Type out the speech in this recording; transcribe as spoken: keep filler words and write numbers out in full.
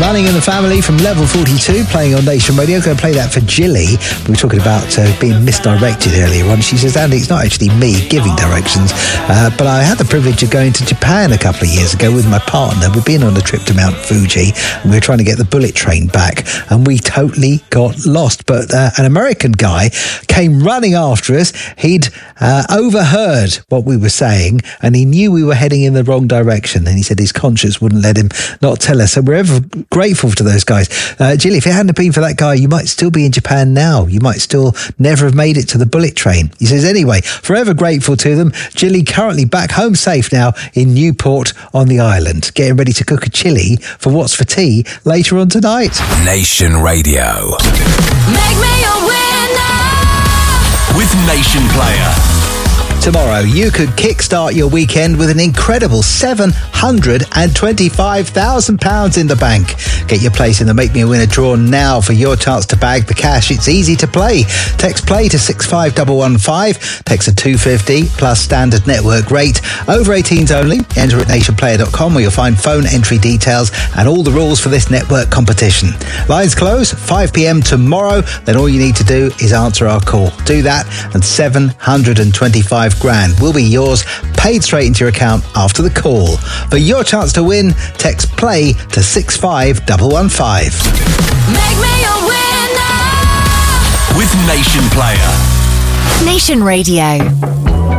Running in the Family from Level forty-two, playing on Nation Radio. Going to play that for Jilly. We were talking about uh, being misdirected earlier on. She says, Andy, it's not actually me giving directions, uh, but I had the privilege of going to Japan a couple of years ago with my partner. We'd been on a trip to Mount Fuji, and we were trying to get the bullet train back, and we totally got lost. But uh, an American guy came running after us. He'd uh, overheard what we were saying, and he knew we were heading in the wrong direction, and he said his conscience wouldn't let him not tell us. So we're ever grateful to those guys. Uh, Jilly, if it hadn't been for that guy, you might still be in Japan now. You might still never have made it to the bullet train. He says, anyway, forever grateful to them. Jilly currently back home safe now in Newport on the island, getting ready to cook a chili for What's for Tea later on tonight. Nation Radio. Make me a winner with Nation Player. Tomorrow, you could kickstart your weekend with an incredible seven hundred twenty-five thousand pounds in the bank. Get your place in the Make Me a Winner draw now for your chance to bag the cash. It's easy to play. Text play to six five one one five. Text a two fifty plus standard network rate. Over eighteens only. Enter at nation player dot com where you'll find phone entry details and all the rules for this network competition. Lines close five p.m. tomorrow. Then all you need to do is answer our call. Do that and seven hundred twenty-five grand will be yours, paid straight into your account after the call. For your chance to win, text play to six five one one five. Make me a winner with Nation Player. Nation Radio.